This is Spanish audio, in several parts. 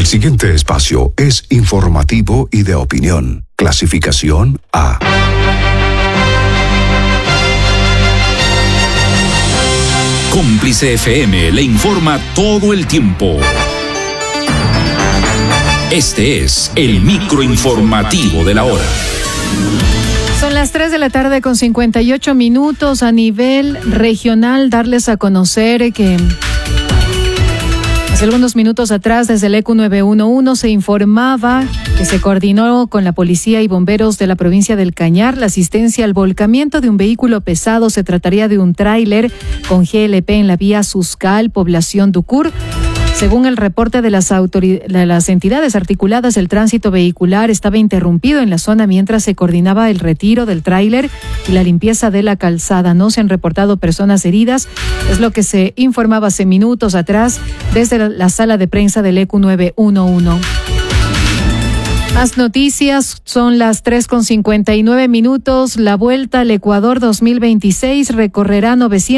El siguiente espacio es informativo y de opinión. Clasificación A. Cómplice FM le informa todo el tiempo. Este es el microinformativo de la hora. Son las 3 de la tarde con 58 minutos a nivel regional. Darles a conocer que hace algunos minutos atrás desde el ECU 911 se informaba que se coordinó con la policía y bomberos de la provincia del Cañar la asistencia al volcamiento de un vehículo pesado. Se trataría de un tráiler con GLP en la vía Suscal, población Ducur. Según el reporte de las entidades articuladas, el tránsito vehicular estaba interrumpido en la zona mientras se coordinaba el retiro del tráiler y la limpieza de la calzada. No se han reportado personas heridas, es lo que se informaba hace minutos atrás desde la sala de prensa del ECU 911. Más noticias, son las 3:59 minutos. La Vuelta al Ecuador 2026 recorrerá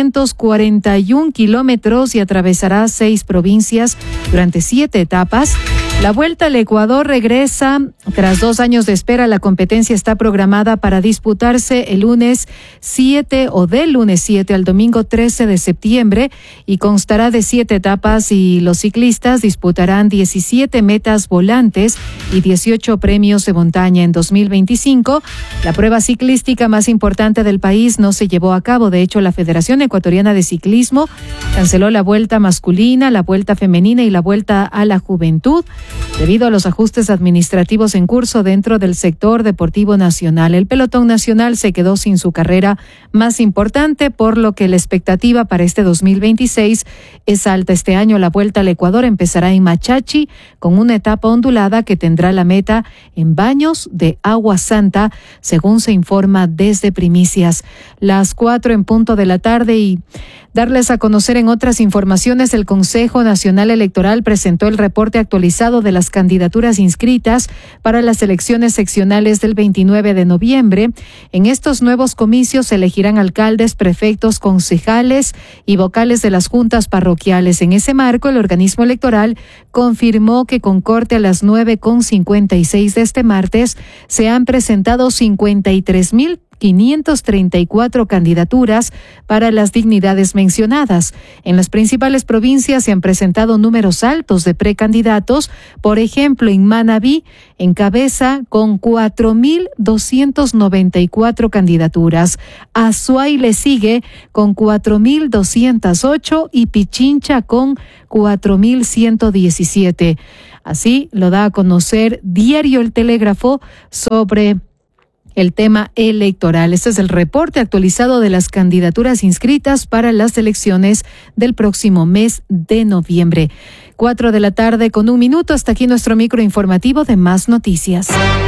941 kilómetros y atravesará 6 provincias durante 7 etapas. La Vuelta al Ecuador regresa tras 2 años de espera. La competencia está programada para disputarse el lunes 7 o del lunes 7 al domingo 13 de septiembre y constará de 7 etapas y los ciclistas disputarán 17 metas volantes y 18 premios de montaña. En 2025, la prueba ciclística más importante del país no se llevó a cabo. De hecho, la Federación Ecuatoriana de Ciclismo canceló la vuelta masculina, la vuelta femenina y la vuelta a la juventud debido a los ajustes administrativos en curso dentro del sector deportivo nacional. El pelotón nacional se quedó sin su carrera más importante, por lo que la expectativa para este 2026 es alta. Este año la Vuelta al Ecuador empezará en Machachi con una etapa ondulada que tendrá la meta en Baños de Agua Santa, según se informa desde Primicias. Las 4 en punto de la tarde y darles a conocer en otras informaciones, el Consejo Nacional Electoral presentó el reporte actualizado de las candidaturas inscritas para las elecciones seccionales del 29 de noviembre. En estos nuevos comicios se elegirán alcaldes, prefectos, concejales y vocales de las juntas parroquiales. En ese marco, el organismo electoral confirmó que con corte a las 9:56 de este martes se han presentado 53.534 candidaturas para las dignidades mencionadas. En las principales provincias se han presentado números altos de precandidatos. Por ejemplo, en Manabí encabeza con 4.294 candidaturas. Azuay le sigue con 4.208 y Pichincha con 4.117. Así lo da a conocer Diario El Telégrafo sobre el tema electoral. Este es el reporte actualizado de las candidaturas inscritas para las elecciones del próximo mes de noviembre. 4 de la tarde con 1 minuto. Hasta aquí nuestro microinformativo de Más Noticias.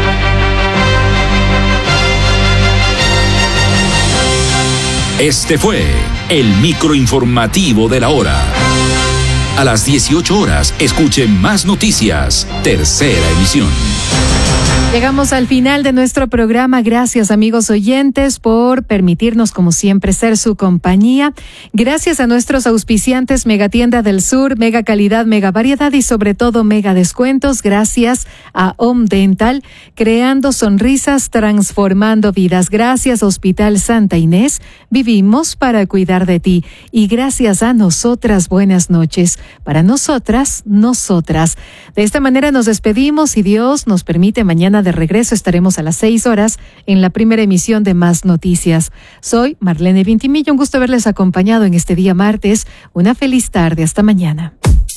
Este fue el microinformativo de la hora. A las 18 horas, escuche Más Noticias, tercera emisión. Llegamos al final de nuestro programa. Gracias, amigos oyentes, por permitirnos, como siempre, ser su compañía. Gracias a nuestros auspiciantes Mega Tienda del Sur, Mega Calidad, Mega Variedad y sobre todo Mega Descuentos. Gracias a Home Dental, creando sonrisas, transformando vidas. Gracias a Hospital Santa Inés, vivimos para cuidar de ti. Y gracias a Nosotras, buenas noches. Para nosotras, nosotras. De esta manera nos despedimos. Si Dios nos permite, mañana de regreso estaremos a las 6 horas en la primera emisión de Más Noticias. Soy Marlene Vintimilla, un gusto haberles acompañado en este día martes. Una feliz tarde, hasta mañana.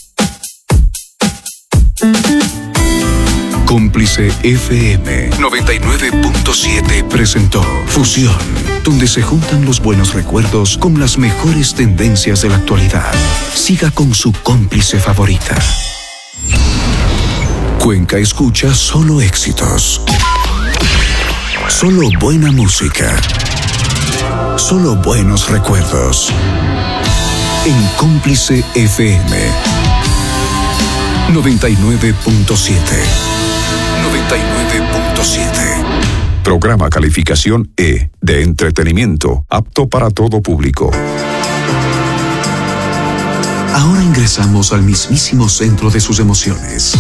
Cómplice FM 99.7 presentó Fusión, donde se juntan los buenos recuerdos con las mejores tendencias de la actualidad. Siga con su cómplice favorita. Cuenca escucha solo éxitos. Solo buena música. Solo buenos recuerdos. En Cómplice FM 99.7. 99.7. Programa calificación E, de entretenimiento, apto para todo público. Ahora ingresamos al mismísimo centro de sus emociones.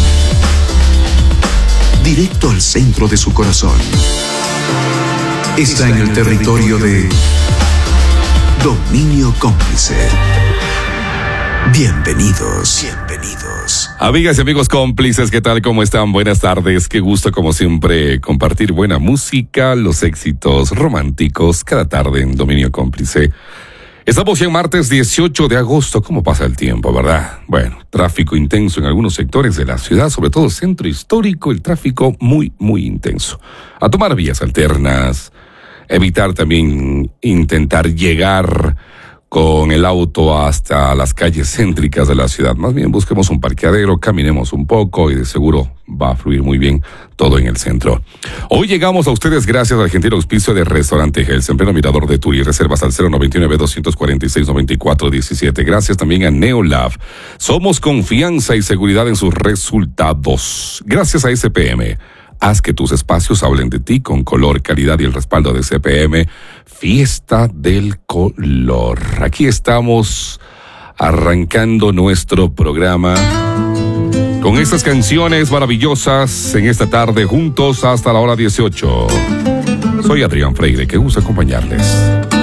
Directo al centro de su corazón. Está en el territorio de Dominio Cómplice. Bienvenidos. Amigas y amigos cómplices, ¿qué tal? ¿Cómo están? Buenas tardes. Qué gusto, como siempre, compartir buena música, los éxitos románticos cada tarde en Dominio Cómplice. Estamos ya en martes 18 de agosto. ¿Cómo pasa el tiempo, verdad? Bueno, tráfico intenso en algunos sectores de la ciudad, sobre todo el centro histórico, el tráfico muy intenso. A tomar vías alternas, evitar también intentar llegar con el auto hasta las calles céntricas de la ciudad. Más bien busquemos un parqueadero, caminemos un poco y de seguro va a fluir muy bien todo en el centro. Hoy llegamos a ustedes gracias al gentil auspicio de Restaurante Hels, en pleno Mirador de Turi. Reservas al 099-246-9417. Gracias también a Neolab. Somos confianza y seguridad en sus resultados. Gracias a SPM. Haz que tus espacios hablen de ti con color, calidad y el respaldo de CPM. Fiesta del color. Aquí estamos arrancando nuestro programa con estas canciones maravillosas en esta tarde juntos hasta la hora 18. Soy Adrián Freire, que gusta acompañarles.